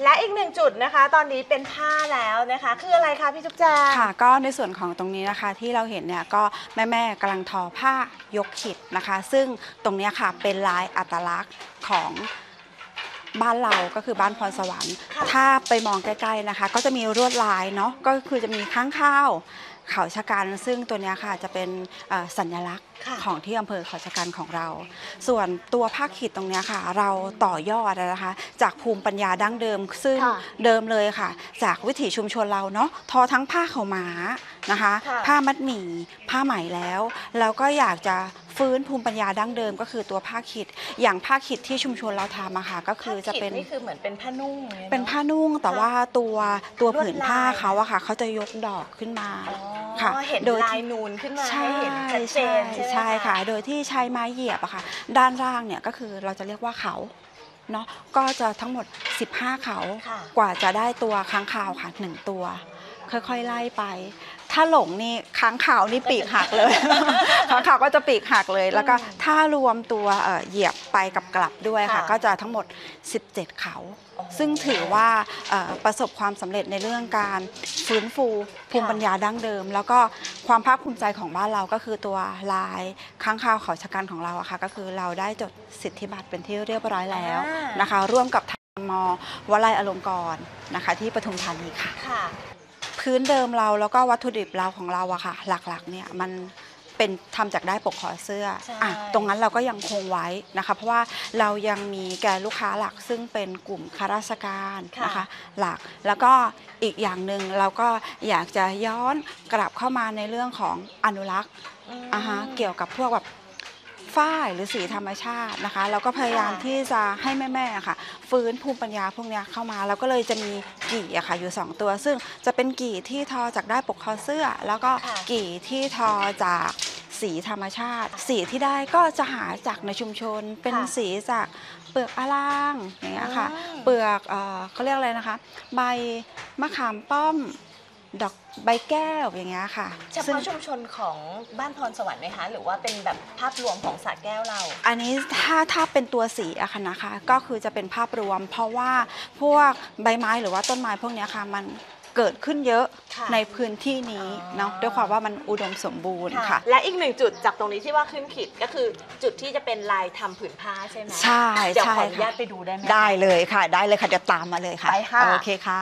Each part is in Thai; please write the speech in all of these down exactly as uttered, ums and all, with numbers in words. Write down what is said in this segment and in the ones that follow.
และอีกหนึ่งจุดนะคะตอนนี้เป็นผ้าแล้วนะคะคืออะไรคะพี่จุ๊บแจงค่ะก็ในส่วนของตรงนี้นะคะที่เราเห็นเนี่ยก็แม่แม่กำลังทอผ้ายกขิดนะคะซึ่งตรงนี้ค่ะเป็นลายอัตลักษณ์ของบ้านเราก็คือบ้านพรสวรรค์ถ้าไปมองใกล้ๆนะคะก็จะมีลวดลายเนาะก็คือจะมีค้างคาวเขาชะกันซึ่งตัวนี้ค่ะจะเป็นสัญลักษณ์ของที่อำเภอเขาชะกันของเราส่วนตัวผ้าขิดตรงนี้ค่ะเราต่อยอดนะคะจากภูมิปัญญาดั้งเดิมซึ่งเดิมเลยค่ะจากวิถีชุมชนเราเนาะทอทั้งผ้าขาวม้านะคะผ้ามัดหมี่ผ้าไหมแล้วแล้วก็อยากจะฟื้นภูมิปัญญาดั้งเดิมก็คือตัวผ้าขิดอย่างผ้าขิดที่ชุมชนเราทำอะค่ะก็คือจะเป็นนี่คือเหมือนเป็นผ้านุ่งเป็นผ้านุ่งแต่ว่าตัวตัวผืนผ้าเขาอะค่ะเขาจะยกดอกขึ้นมาค่ะเห็นลายนูนขึ้นมาให้เห็นชัดเจนใช่ค่ะโดยที่ใช้ไม้เหยียบอะค่ะด้านล่างเนี่ยก็คือเราจะเรียกว่าเขาเนาะก็จะทั้งหมดสิบห้าเขากว่าจะได้ตัวค้างคาวค่ะหนึ่งตัวค่อยๆไล่ไปถ้าหลงนี่ค้างคาวนี่ปีกหักเลยค้างคาวก็จะปีกหักเลยแล้วก็ถ้ารวมตัวเหยียบไปกับกลับด้วยค่ะก็จะทั้งหมดสิบเจ็ดเขาซึ่งถือว่าประสบความสำเร็จในเรื่องการฟื้นฟูภูมิปัญญาดั้งเดิมแล้วก็ความภาคภูมิใจของบ้านเราก็คือตัวลายค้างคาวเขาชะกันของเราอะค่ะก็คือเราได้จดสิทธิบัตรเป็นที่เรียบร้อยแล้วนะคะร่วมกับทางม.วลัยอลงกรณ์นะคะที่ปทุมธานีค่ะพื้นเดิมเราแล้วก็วัตถุดิบเราของเราอะค่ะหลักๆเนี่ยมันเป็นทำจากได้ปกคอเสื้ออ่ะตรงนั้นเราก็ยังคงไว้นะคะเพราะว่าเรายังมีแก่ลูกค้าหลักซึ่งเป็นกลุ่มข้าราชการนะคะหลักแล้วก็อีกอย่างหนึ่งเราก็อยากจะย้อนกลับเข้ามาในเรื่องของอนุรักษ์อ่ะฮะเกี่ยวกับพวกแบบฝ้ายหรือสีธรรมชาตินะคะเราก็พยายามที่จะให้แม่ๆค่ะฟื้นภูมิปัญญาพวกนี้เข้ามาแล้วก็เลยจะมีกี่อะค่ะอยู่สองตัวซึ่งจะเป็นกี่ที่ทอจากได้ปกคอเสื้อแล้วก็กี่ที่ทอจากสีธรรมชาติสีที่ได้ก็จะหาจากในชุมชนเป็นสีจากเปลือกอะลางอย่างเงี้ยค่ะเปลือกเขาเรียกอะไรนะคะใบมะขามป้อมดอกใบแก้วอย่างเงี้ยค่ะเฉพาะชุมชนของบ้านพรสวรรค์ไหมคะหรือว่าเป็นแบบภาพรวมของสระแก้วเราอันนี้ถ้าถ้าเป็นตัวสีอะค่ะนะคะก็คือจะเป็นภาพรวมเพราะว่าพวกใบไม้หรือว่าต้นไม้พวกนี้ค่ะมันเกิดขึ้นเยอะในพื้นที่นี้เนาะด้วยความว่ามันอุดมสมบูรณ์ค่ะและอีกหนึ่งจุดจากตรงนี้ที่ว่าขึ้นขีดก็คือจุดที่จะเป็นลายทำผืนผ้าใช่ไหมใช่เดี๋ยวขออนุญาตไปดูได้ไหมได้เลยค่ะได้เลยค่ะเดี๋ยวตามมาเลยค่ะไปค่ะโอเคค่ะ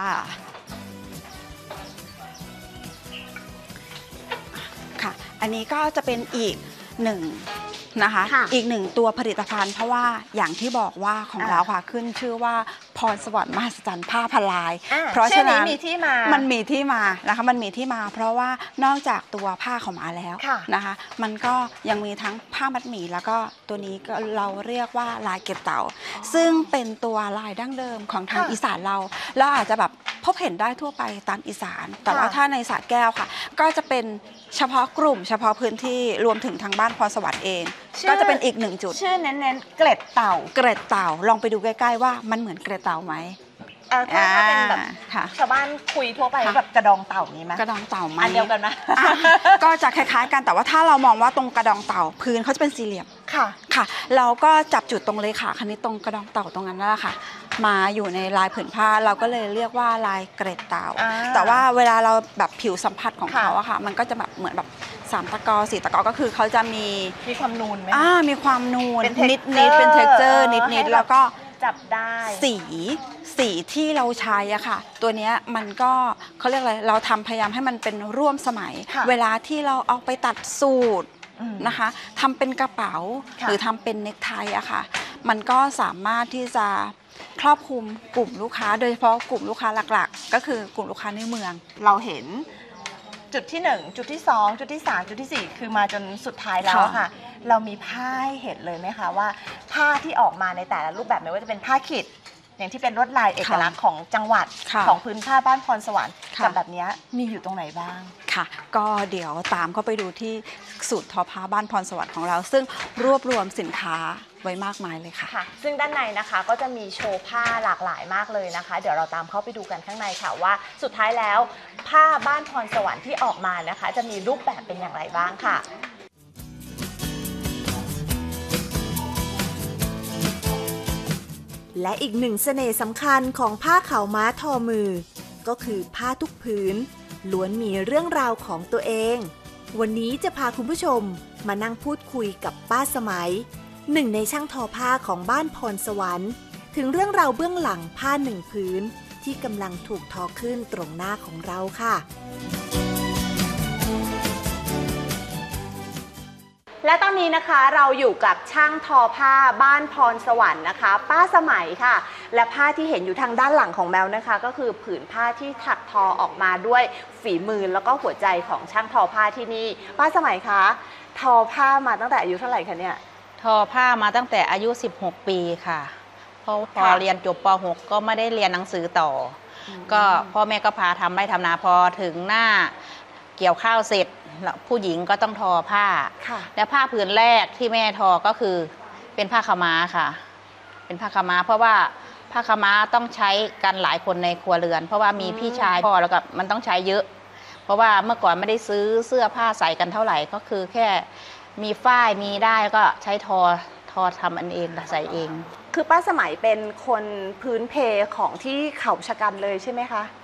ค่ะอันนี้ก็จะเป็นอีกหนึ่งนะคะอีกหนึ่งตัวผลิตภัณฑ์เพราะว่าอย่างที่บอกว่าของเราค่ะขึ้นชื่อว่าพรสวรรค์มหัศจรรย์ผ้าพันลายเพราะฉะนั้นมีที่มามันมีที่มานะคะมันมีที่มาเพราะว่านอกจากตัวผ้าของมาแล้วนะคะมันก็ยังมีทั้งผ้ามัดหมี่แล้วก็ตัวนี้ก็เราเรียกว่าลายเก็บเต่าซึ่งเป็นตัวลายดั้งเดิมของทางอีสานเราแล้วอาจจะแบบพบเห็นได้ทั่วไปตามอีสานแต่ว่าถ้าในสระแก้วค่ะก็จะเป็นเฉพาะกลุ่มเฉพาะพื้นที่รวมถึงทางบ้านพรสวรรค์เองก็จะเป็นอีกหนึ่งจุดชื่อเน้นๆเกล็ดเต่าเกล็ดเต่าลองไปดูใกล้ๆว่ามันเหมือนเกล็ดเต่าไหมถ้าเป็นแบบชาวบ้านคุยทั่วไปแบบกระดองเต่านี้ไหมกระดองเต่าไหมอันเดียวกันนะก็จะคล้ายๆกันแต่ว่าถ้าเรามองว่าตรงกระดองเต่าพื้นเขาจะเป็นสี่เหลี่ยมค่ะค่ะเราก็จับจุดตรงเลยค่ะคันนี้ตรงกระดองเต่าตรงนั้นนั่นแหละค่ะมาอยู่ในลายผืนผ้าเราก็เลยเรียกว่าลายเกล็ดเต่าแต่ว่าเวลาเราแบบผิวสัมผัสของเขาอะค่ะมันก็จะแบบเหมือนแบบสามตะกอสี่ตะกอก็คือเขาจะมีมีความนูนไหมอ่ามีความนูนนิดนิดเป็น texture นิดนิดแล้วก็จับได้สีสีที่เราใช้อะค่ะตัวนี้มันก็เขาเรียกอะไรเราทำพยายามให้มันเป็นร่วมสมัยเวลาที่เราเอาไปตัดสูตรนะคะทำเป็นกระเป๋าหรือทำเป็นเนคไทอะค่ะมันก็สามารถที่จะครอบคลุมกลุ่มลูกค้าโดยเฉพาะกลุ่มลูกค้าหลักๆก็คือกลุ่มลูกค้าในเมืองเราเห็นจุดที่หนึ่งจุดที่สองจุดที่สามจุดที่สี่คือมาจนสุดท้ายแล้วค่ะเรามีผ้าให้เห็นเลยไหมคะว่าผ้าที่ออกมาในแต่ละรูปแบบไม่ว่าจะเป็นผ้าขิดอย่างที่เป็นลวดลายเอกลักษณ์ของจังหวัดของพื้นผ้าบ้านพรสวรรค์กับแบบนี้มีอยู่ตรงไหนบ้างค่ะก็เดี๋ยวตามเข้าไปดูที่สูตรทอผ้าบ้านพรสวรรค์ของเราซึ่งรวบรวมสินค้าไว้มากมายเลยค่ะค่ะซึ่งด้านในนะคะก็จะมีโชว์ผ้าหลากหลายมากเลยนะคะเดี๋ยวเราตามเข้าไปดูกันข้างในค่ะว่าสุดท้ายแล้วผ้าบ้านพรสวรรค์ที่ออกมานะคะจะมีรูปแบบเป็นอย่างไรบ้างค่ะและอีกหนึ่งเสน่ห์สำคัญของผ้าขาวม้าทอมือก็คือผ้าทุกผืนล้วนมีเรื่องราวของตัวเองวันนี้จะพาคุณผู้ชมมานั่งพูดคุยกับป้าสมัยหนึ่งในช่างทอผ้าของบ้านพรสวรรค์ถึงเรื่องราวเบื้องหลังผ้าหนึ่งผืนที่กำลังถูกทอขึ้นตรงหน้าของเราค่ะและตอนนี้นะคะเราอยู่กับช่างทอผ้าบ้านพรสวรรค์นะคะป้าสมัยค่ะและผ้าที่เห็นอยู่ทางด้านหลังของแมวนะคะก็คือผืนผ้าที่ถักทอออกมาด้วยฝีมือแล้วก็หัวใจของช่างทอผ้าที่นี่ป้าสมัยคะทอผ้ามาตั้งแต่อายุเท่าไหร่คะเนี่ยทอผ้ามาตั้งแต่อายุสิบหกปีค่ะเพราะพอเรียนจบป หก ก็ไม่ได้เรียนหนังสือต่อก็พ่อแม่ก็พาทำไร่ทำนาพอถึงหน้าเกี่ยวข้าวเสร็จผู้หญิงก็ต้องทอผ้าและผ้าผืนแรกที่แม่ทอก็คือเป็นผ้าขาวม้าค่ะเป็นผ้าขาวม้าเพราะว่าผ้าขาวม้าต้องใช้กันหลายคนในครัวเรือน เพราะว่ามีพี่ชายพ่อแล้วก็มันต้องใช้เยอะเพราะว่าเมื่อก่อนไม่ได้ซื้อเสื้อผ้าใส่กันเท่าไหร่ก็คือแค่มีฝ้ายมีได้ก็ใช้ทอทอทำอันเองใส่เองคือป้าสมัยเป็นคนพื้นเพของที่เขาชะกันเลยใช่ไหมคะ